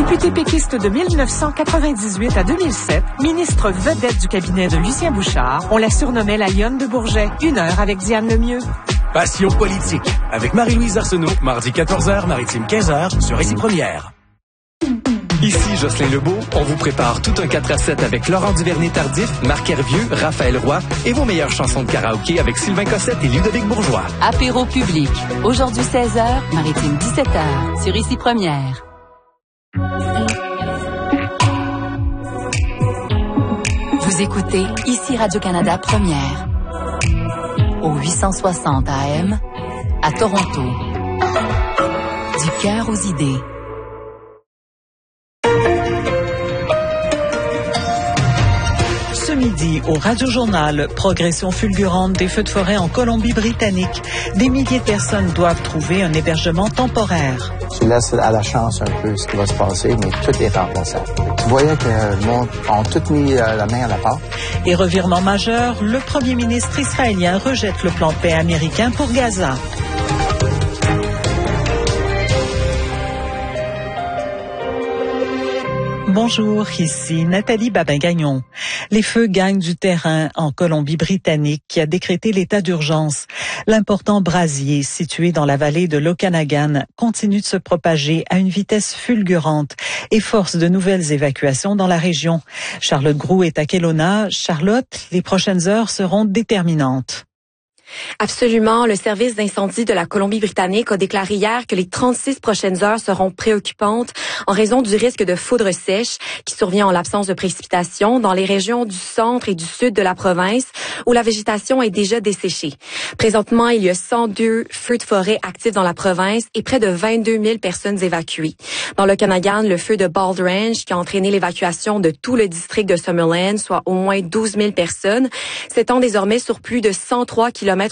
Député péquiste de 1998 à 2007, ministre vedette du cabinet de Lucien Bouchard, on la surnommait la lionne de Bourget. 1 heure avec Diane Lemieux. Passion politique, avec Marie-Louise Arsenault, mardi 14h, maritime 15h, sur Ici Première. Ici Jocelyn Lebeau, on vous prépare tout un 4-7 avec Laurent Duvernay-Tardif, Marc Hervieux, Raphaël Roy et vos meilleures chansons de karaoké avec Sylvain Cossette et Ludovic Bourgeois. Apéro public, aujourd'hui 16h, maritime 17h, sur Ici Première. Vous écoutez Ici Radio-Canada Première, au 860 AM, à Toronto. Du cœur aux idées. Ce midi, au Radio-Journal, progression fulgurante des feux de forêt en Colombie-Britannique. Des milliers de personnes doivent trouver un hébergement temporaire. Tu laisses à la chance un peu ce qui va se passer, mais tout est remplaçable. Tu voyais que le monde a tout mis la main à la pâte. Et revirement majeur, le premier ministre israélien rejette le plan de paix américain pour Gaza. Bonjour, ici Nathalie Babin-Gagnon. Les feux gagnent du terrain en Colombie-Britannique qui a décrété l'état d'urgence. L'important brasier situé dans la vallée de l'Okanagan continue de se propager à une vitesse fulgurante et force de nouvelles évacuations dans la région. Charlotte Groulx est à Kelowna. Charlotte, les prochaines heures seront déterminantes. Absolument. Le service d'incendie de la Colombie-Britannique a déclaré hier que les 36 prochaines heures seront préoccupantes en raison du risque de foudre sèche qui survient en l'absence de précipitations dans les régions du centre et du sud de la province où la végétation est déjà desséchée. Présentement, il y a 102 feux de forêt actifs dans la province et près de 22 000 personnes évacuées. Dans le Okanagan, le feu de Bald Range qui a entraîné l'évacuation de tout le district de Summerland, soit au moins 12 000 personnes, s'étend désormais sur plus de 103 km²,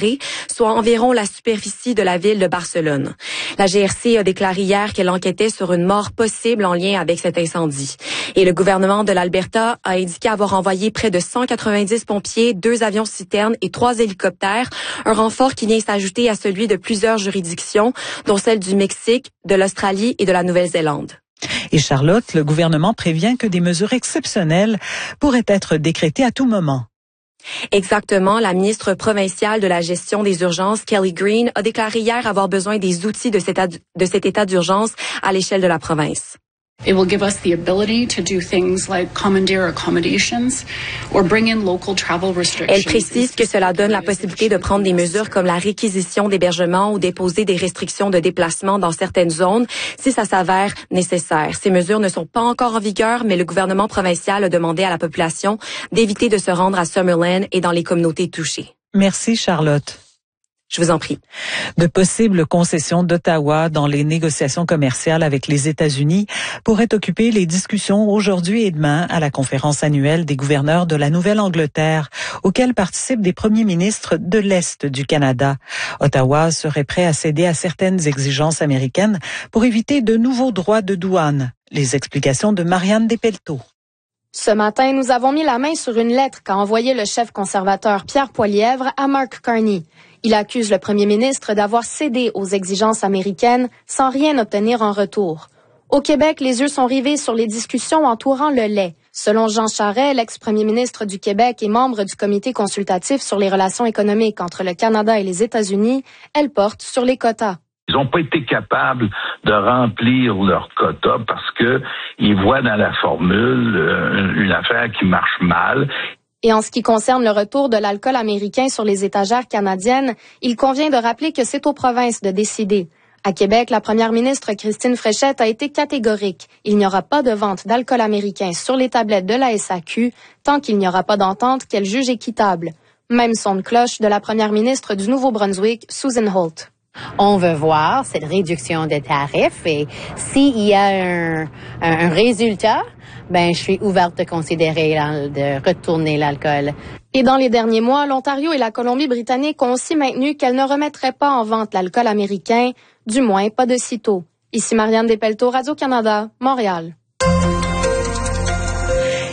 soit environ la superficie de la ville de Barcelone. La GRC a déclaré hier qu'elle enquêtait sur une mort possible en lien avec cet incendie. Et le gouvernement de l'Alberta a indiqué avoir envoyé près de 190 pompiers, 2 avions-citernes et 3 hélicoptères, un renfort qui vient s'ajouter à celui de plusieurs juridictions, dont celle du Mexique, de l'Australie et de la Nouvelle-Zélande. Et Charlotte, le gouvernement prévient que des mesures exceptionnelles pourraient être décrétées à tout moment. Exactement. La ministre provinciale de la gestion des urgences, Kelly Green, a déclaré hier avoir besoin des outils de cet état d'urgence à l'échelle de la province. It will give us the ability to do things like commandeer accommodations or bring in local travel restrictions. Elle précise que cela donne la possibilité de prendre des mesures comme la réquisition d'hébergements ou déposer des restrictions de déplacement dans certaines zones si ça s'avère nécessaire. Ces mesures ne sont pas encore en vigueur, mais le gouvernement provincial a demandé à la population d'éviter de se rendre à Summerland et dans les communautés touchées. Merci Charlotte. Je vous en prie. De possibles concessions d'Ottawa dans les négociations commerciales avec les États-Unis pourraient occuper les discussions aujourd'hui et demain à la conférence annuelle des gouverneurs de la Nouvelle-Angleterre, auquel participent des premiers ministres de l'Est du Canada. Ottawa serait prêt à céder à certaines exigences américaines pour éviter de nouveaux droits de douane. Les explications de Marianne Despelteaux. Ce matin, nous avons mis la main sur une lettre qu'a envoyée le chef conservateur Pierre Poilievre à Mark Carney. Il accuse le premier ministre d'avoir cédé aux exigences américaines sans rien obtenir en retour. Au Québec, les yeux sont rivés sur les discussions entourant le lait. Selon Jean Charest, l'ex-premier ministre du Québec et membre du comité consultatif sur les relations économiques entre le Canada et les États-Unis, elle porte sur les quotas. Ils n'ont pas été capables de remplir leurs quotas parce que ils voient dans la formule une affaire qui marche mal. Et en ce qui concerne le retour de l'alcool américain sur les étagères canadiennes, il convient de rappeler que c'est aux provinces de décider. À Québec, la première ministre Christine Fréchette a été catégorique. Il n'y aura pas de vente d'alcool américain sur les tablettes de la SAQ tant qu'il n'y aura pas d'entente qu'elle juge équitable. Même son de cloche de la première ministre du Nouveau-Brunswick, Susan Holt. On veut voir cette réduction des tarifs et s'il y a un résultat, je suis ouverte de considérer de retourner l'alcool. Et dans les derniers mois, l'Ontario et la Colombie-Britannique ont aussi maintenu qu'elles ne remettraient pas en vente l'alcool américain, du moins pas de sitôt. Ici Marianne Despelteaux, Radio-Canada, Montréal.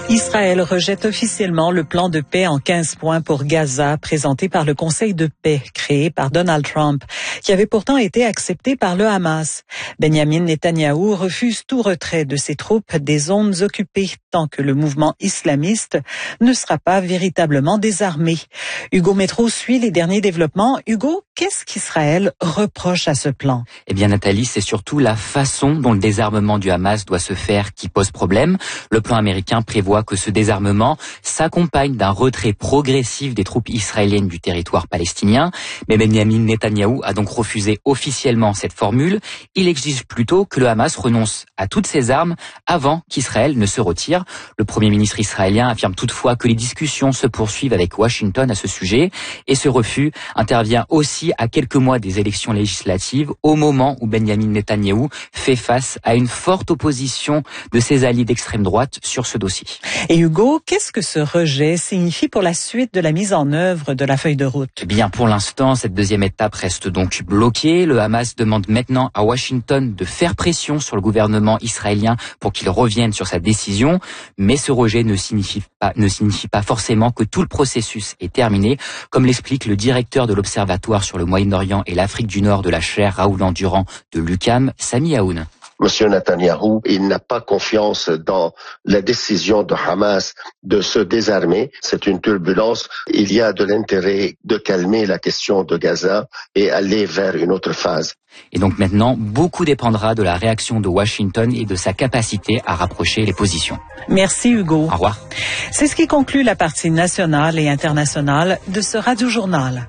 Israël rejette officiellement le plan de paix en 15 points pour Gaza présenté par le Conseil de paix créé par Donald Trump, qui avait pourtant été accepté par le Hamas. Benjamin Netanyahou refuse tout retrait de ses troupes des zones occupées tant que le mouvement islamiste ne sera pas véritablement désarmé. Hugo Métro suit les derniers développements. Hugo, qu'est-ce qu'Israël reproche à ce plan? Eh bien Nathalie, c'est surtout la façon dont le désarmement du Hamas doit se faire qui pose problème. Le plan américain prévoit que ce désarmement s'accompagne d'un retrait progressif des troupes israéliennes du territoire palestinien. Mais Benjamin Netanyahou a donc refusé officiellement cette formule. Il exige plutôt que le Hamas renonce à toutes ses armes avant qu'Israël ne se retire. Le Premier ministre israélien affirme toutefois que les discussions se poursuivent avec Washington à ce sujet. Et ce refus intervient aussi à quelques mois des élections législatives, au moment où Benjamin Netanyahou fait face à une forte opposition de ses alliés d'extrême droite sur ce dossier. Et Hugo, qu'est-ce que ce rejet signifie pour la suite de la mise en œuvre de la feuille de route? Eh bien, pour l'instant, cette deuxième étape reste donc bloquée. Le Hamas demande maintenant à Washington de faire pression sur le gouvernement israélien pour qu'il revienne sur sa décision. Mais ce rejet ne signifie pas forcément que tout le processus est terminé, comme l'explique le directeur de l'Observatoire sur le Moyen-Orient et l'Afrique du Nord de la chaire Raoul Endurant de l'UQAM, Sami Aoun. Monsieur Netanyahou, il n'a pas confiance dans la décision de Hamas de se désarmer. C'est une turbulence. Il y a de l'intérêt de calmer la question de Gaza et aller vers une autre phase. Et donc maintenant, beaucoup dépendra de la réaction de Washington et de sa capacité à rapprocher les positions. Merci Hugo. Au revoir. C'est ce qui conclut la partie nationale et internationale de ce Radio-Journal.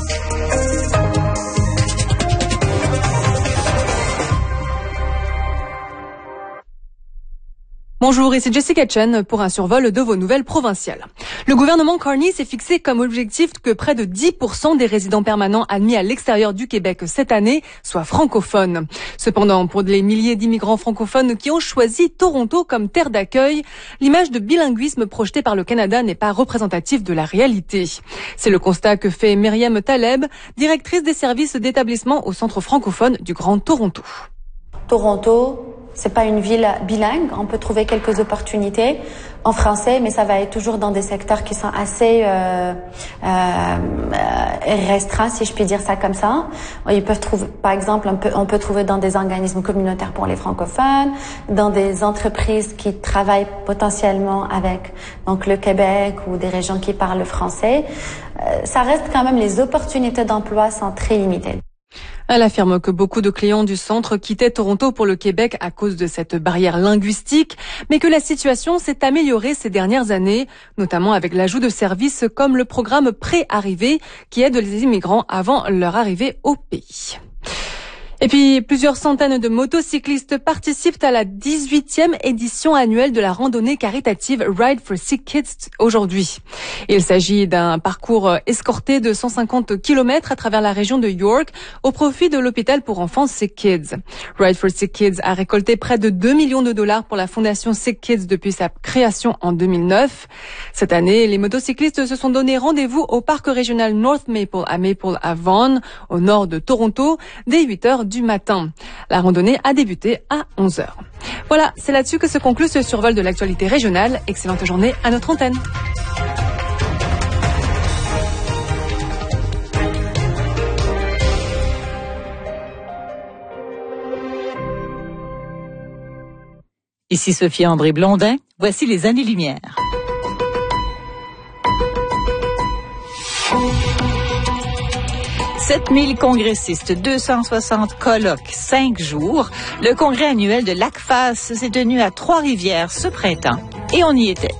Bonjour, ici Jessica Chen pour un survol de vos nouvelles provinciales. Le gouvernement Carney s'est fixé comme objectif que près de 10% des résidents permanents admis à l'extérieur du Québec cette année soient francophones. Cependant, pour les milliers d'immigrants francophones qui ont choisi Toronto comme terre d'accueil, l'image de bilinguisme projetée par le Canada n'est pas représentative de la réalité. C'est le constat que fait Myriam Taleb, directrice des services d'établissement au Centre francophone du Grand Toronto. Toronto, c'est pas une ville bilingue. On peut trouver quelques opportunités en français, mais ça va être toujours dans des secteurs qui sont assez restreints, si je puis dire ça comme ça. Ils peuvent trouver, par exemple, on peut trouver dans des organismes communautaires pour les francophones, dans des entreprises qui travaillent potentiellement avec donc le Québec ou des régions qui parlent français. Ça reste quand même, les opportunités d'emploi sont très limitées. Elle affirme que beaucoup de clients du centre quittaient Toronto pour le Québec à cause de cette barrière linguistique, mais que la situation s'est améliorée ces dernières années, notamment avec l'ajout de services comme le programme Pré-arrivée qui aide les immigrants avant leur arrivée au pays. Et puis, plusieurs centaines de motocyclistes participent à la 18e édition annuelle de la randonnée caritative Ride for Sick Kids aujourd'hui. Il s'agit d'un parcours escorté de 150 km à travers la région de York au profit de l'hôpital pour enfants Sick Kids. Ride for Sick Kids a récolté près de 2 millions de dollars pour la fondation Sick Kids depuis sa création en 2009. Cette année, les motocyclistes se sont donné rendez-vous au parc régional North Maple à Vaughan, au nord de Toronto, dès 8h du matin. La randonnée a débuté à 11h. Voilà, c'est là-dessus que se conclut ce survol de l'actualité régionale. Excellente journée à notre antenne. Ici Sophie André-Blondin, voici les années-lumière. « 7000 congressistes, 260 colloques, 5 jours. Le congrès annuel de l'ACFAS s'est tenu à Trois-Rivières ce printemps et on y était.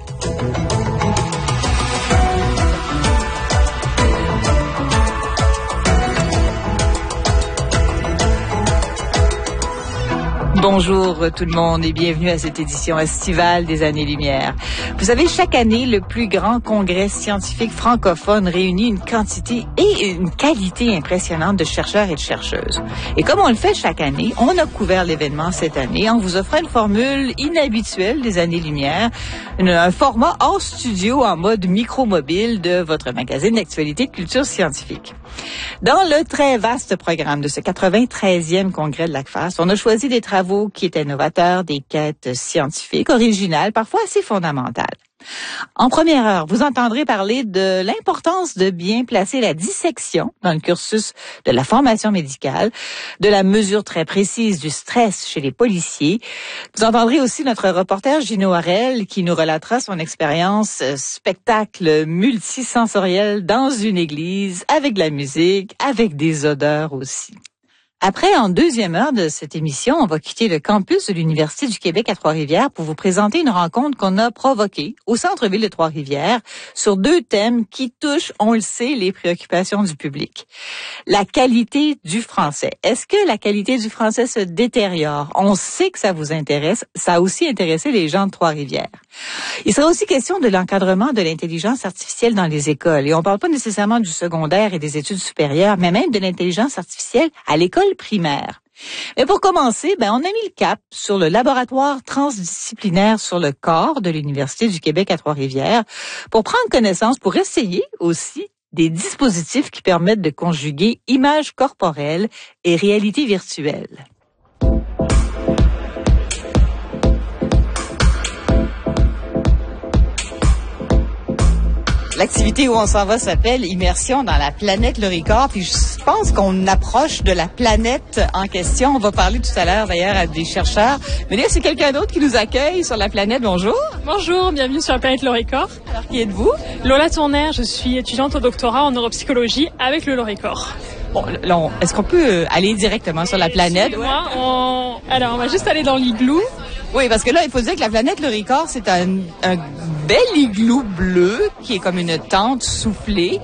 Bonjour tout le monde et bienvenue à cette édition estivale des Années-Lumière. Vous savez, chaque année, le plus grand congrès scientifique francophone réunit une quantité et une qualité impressionnante de chercheurs et de chercheuses. Et comme on le fait chaque année, on a couvert l'événement cette année en vous offrant une formule inhabituelle des Années-Lumière, un format hors studio en mode micro-mobile de votre magazine d'actualité de culture scientifique. Dans le très vaste programme de ce 93e congrès de l'ACFAS, on a choisi des travaux qui étaient novateurs, des quêtes scientifiques, originales, parfois assez fondamentales. En première heure, vous entendrez parler de l'importance de bien placer la dissection dans le cursus de la formation médicale, de la mesure très précise du stress chez les policiers. Vous entendrez aussi notre reporter Gino Harel qui nous relatera son expérience spectacle multisensoriel dans une église, avec de la musique, avec des odeurs aussi. Après, en deuxième heure de cette émission, on va quitter le campus de l'Université du Québec à Trois-Rivières pour vous présenter une rencontre qu'on a provoquée au centre-ville de Trois-Rivières sur 2 thèmes qui touchent, on le sait, les préoccupations du public. La qualité du français. Est-ce que la qualité du français se détériore? On sait que ça vous intéresse. Ça a aussi intéressé les gens de Trois-Rivières. Il sera aussi question de l'encadrement de l'intelligence artificielle dans les écoles. Et on ne parle pas nécessairement du secondaire et des études supérieures, mais même de l'intelligence artificielle à l'école primaire. Mais pour commencer, on a mis le cap sur le laboratoire transdisciplinaire sur le corps de l'Université du Québec à Trois-Rivières pour prendre connaissance, pour essayer aussi des dispositifs qui permettent de conjuguer images corporelles et réalité virtuelle. L'activité où on s'en va s'appelle Immersion dans la planète Loricor. Puis je pense qu'on approche de la planète en question. On va parler tout à l'heure d'ailleurs à des chercheurs. Mais là, c'est quelqu'un d'autre qui nous accueille sur la planète. Bonjour. Bonjour, bienvenue sur la planète Loricor. Alors, qui êtes-vous? Lola Tournaire, je suis étudiante au doctorat en neuropsychologie avec le Loricor. Bon, là, est-ce qu'on peut aller directement sur la planète? Alors, on va juste aller dans l'igloo. Oui, parce que là, il faut dire que la planète Loricor, c'est un bel igloo bleu qui est comme une tente soufflée.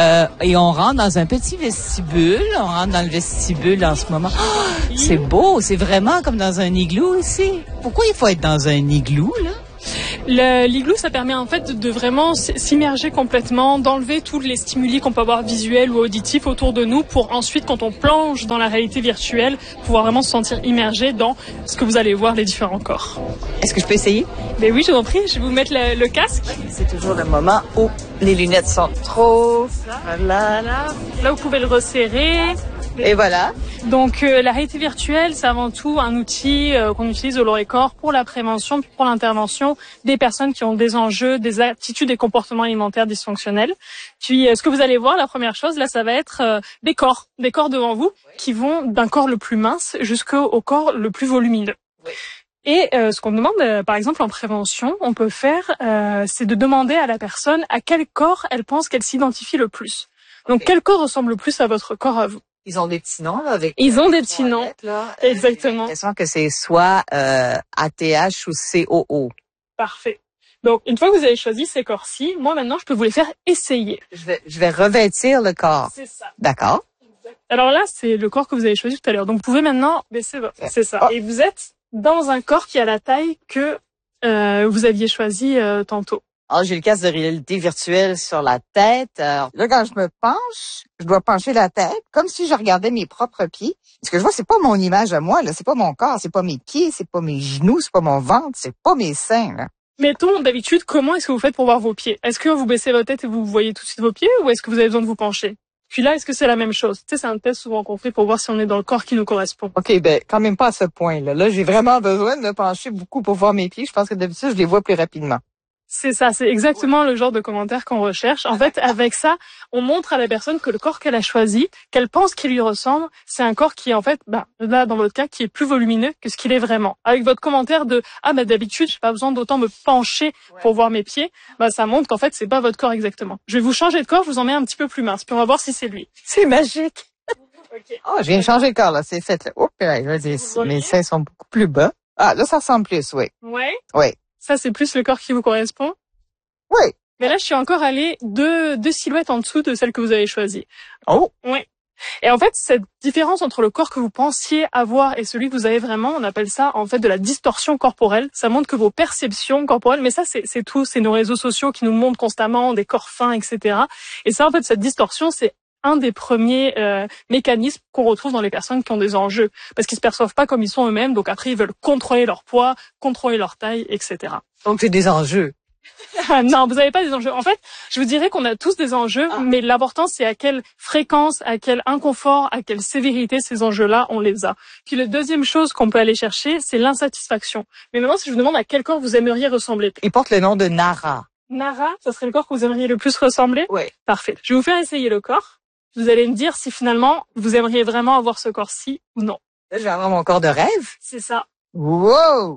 Et on rentre dans un petit vestibule. On rentre dans le vestibule en ce moment. Oh, c'est beau, c'est vraiment comme dans un igloo ici. Pourquoi il faut être dans un igloo, là? L'igloo, ça permet en fait de vraiment s'immerger complètement, d'enlever tous les stimuli qu'on peut avoir visuels ou auditifs autour de nous pour ensuite, quand on plonge dans la réalité virtuelle, pouvoir vraiment se sentir immergé dans ce que vous allez voir, les différents corps. Est-ce que je peux essayer? Ben oui, je vous en prie, je vais vous mettre le casque. C'est toujours le moment où les lunettes sont trop... Là, vous pouvez le resserrer. Et voilà. Donc la réalité virtuelle, c'est avant tout un outil qu'on utilise au Loricor pour la prévention puis pour l'intervention des personnes qui ont des enjeux, des attitudes et comportements alimentaires dysfonctionnels. Puis ce que vous allez voir, la première chose, là, ça va être des corps devant vous qui vont d'un corps le plus mince jusqu'au corps le plus volumineux. Oui. Et ce qu'on demande, par exemple, en prévention, on peut faire, c'est de demander à la personne à quel corps elle pense qu'elle s'identifie le plus. Donc quel corps ressemble le plus à votre corps à vous? Ils ont des petits noms, là, Ils ont des petits noms, là. Exactement. J'ai l'impression que c'est soit ATH ou COO. Parfait. Donc, une fois que vous avez choisi ces corps-ci, moi, maintenant, je peux vous les faire essayer. Je vais revêtir le corps. C'est ça. D'accord. Alors là, c'est le corps que vous avez choisi tout à l'heure. Donc, vous pouvez maintenant baisser votre... C'est ça. Et vous êtes dans un corps qui a la taille que vous aviez choisi tantôt. Alors, j'ai le casque de réalité virtuelle sur la tête. Alors, là, quand je me penche, je dois pencher la tête comme si je regardais mes propres pieds. Ce que je vois, c'est pas mon image à moi, là. C'est pas mon corps, c'est pas mes pieds, c'est pas mes genoux, c'est pas mon ventre, c'est pas mes seins, là. Mettons, d'habitude, comment est-ce que vous faites pour voir vos pieds? Est-ce que vous baissez votre tête et vous voyez tout de suite vos pieds ou est-ce que vous avez besoin de vous pencher? Puis là, est-ce que c'est la même chose? Tu sais, c'est un test souvent qu'on fait pour voir si on est dans le corps qui nous correspond. OK, quand même pas à ce point-là. Là, j'ai vraiment besoin de me pencher beaucoup pour voir mes pieds. Je pense que d'habitude, je les vois plus rapidement. C'est ça, c'est exactement le genre de commentaire qu'on recherche. En fait, avec ça, on montre à la personne que le corps qu'elle a choisi, qu'elle pense qu'il lui ressemble, c'est un corps qui est en fait, là dans votre cas, qui est plus volumineux que ce qu'il est vraiment. Avec votre commentaire de d'habitude, j'ai pas besoin d'autant me pencher pour voir mes pieds, ça montre qu'en fait, c'est pas votre corps exactement. Je vais vous changer de corps, je vous en mets un petit peu plus mince, puis on va voir si c'est lui. C'est magique. Okay. Oh, je viens de changer de corps là, c'est fait là. Oups, mes seins sont beaucoup plus bas. Ah, là ça ressemble plus, oui. Ouais. Oui. Ça, c'est plus le corps qui vous correspond? Oui. Mais là, je suis encore allée deux silhouettes en dessous de celle que vous avez choisie. Oh. Oui. Et en fait, cette différence entre le corps que vous pensiez avoir et celui que vous avez vraiment, on appelle ça, en fait, de la distorsion corporelle. Ça montre que vos perceptions corporelles, mais ça, c'est tout, c'est nos réseaux sociaux qui nous montrent constamment des corps fins, etc. Et ça, en fait, cette distorsion, c'est un des premiers mécanismes qu'on retrouve dans les personnes qui ont des enjeux, parce qu'ils se perçoivent pas comme ils sont eux-mêmes, donc après ils veulent contrôler leur poids, contrôler leur taille, etc. Donc c'est des enjeux. Non, vous n'avez pas des enjeux. En fait, je vous dirais qu'on a tous des enjeux, mais l'important c'est à quelle fréquence, à quel inconfort, à quelle sévérité ces enjeux-là on les a. Puis la deuxième chose qu'on peut aller chercher, c'est l'insatisfaction. Mais maintenant, si je vous demande à quel corps vous aimeriez ressembler. Il porte le nom de Nara. Nara, ça serait le corps que vous aimeriez le plus ressembler? Oui. Parfait. Je vais vous faire essayer le corps. Vous allez me dire si finalement vous aimeriez vraiment avoir ce corps-ci ou non. Là, je vais avoir mon corps de rêve. C'est ça. Wow!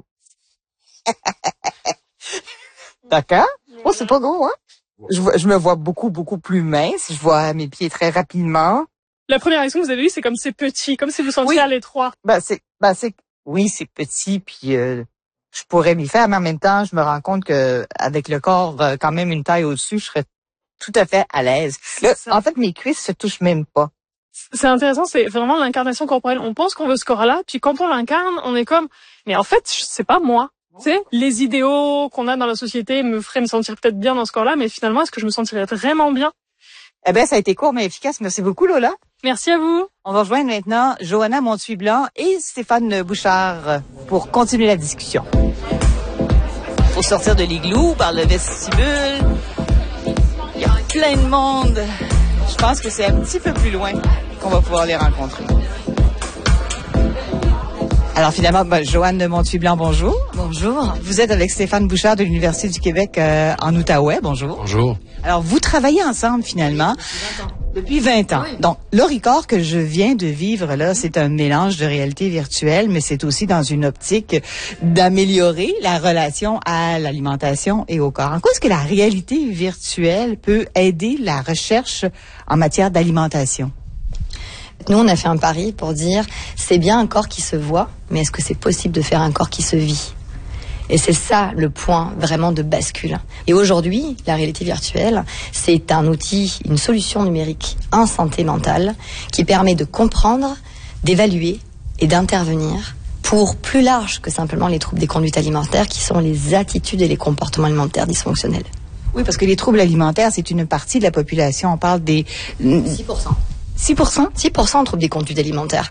D'accord. Oh, c'est pas gros, hein? Je me vois beaucoup plus mince. Je vois mes pieds très rapidement. La première réaction que vous avez eue, c'est comme c'est petit, comme si vous sentiez à l'étroit. Oui, c'est petit, puis je pourrais m'y faire, mais en même temps, je me rends compte que avec le corps quand même une taille au-dessus, je serais tout à fait à l'aise. Là, en fait, mes cuisses se touchent même pas. C'est intéressant, c'est vraiment l'incarnation corporelle. On pense qu'on veut ce corps-là, puis quand on l'incarne, on est comme, mais en fait, c'est pas moi. Tu sais, les idéaux qu'on a dans la société me feraient me sentir peut-être bien dans ce corps-là, mais finalement, est-ce que je me sentirais vraiment bien? Eh ben, ça a été court mais efficace. Merci beaucoup, Lola. Merci à vous. On va rejoindre maintenant Johanna Montuy-Blanc et Stéphane Bouchard pour continuer la discussion. Faut sortir de l'igloo par le vestibule. Il y a plein de monde. Je pense que c'est un petit peu plus loin qu'on va pouvoir les rencontrer. Alors finalement, Joanne de Montuy-Blanc, bonjour. Bonjour. Vous êtes avec Stéphane Bouchard de l'Université du Québec en Outaouais. Bonjour. Bonjour. Alors vous travaillez ensemble finalement depuis 20 ans. Oui. Donc l'Auricor que je viens de vivre là, c'est un mélange de réalité virtuelle, mais c'est aussi dans une optique d'améliorer la relation à l'alimentation et au corps. En quoi est-ce que la réalité virtuelle peut aider la recherche en matière d'alimentation? Nous, on a fait un pari pour dire, c'est bien un corps qui se voit, mais est-ce que c'est possible de faire un corps qui se vit? Et c'est ça le point vraiment de bascule. Et aujourd'hui, la réalité virtuelle, c'est un outil, une solution numérique en santé mentale qui permet de comprendre, d'évaluer et d'intervenir pour plus large que simplement les troubles des conduites alimentaires qui sont les attitudes et les comportements alimentaires dysfonctionnels. Oui, parce que les troubles alimentaires, c'est une partie de la population. On parle des 6%. 6%? 6% en troubles des conduites alimentaires.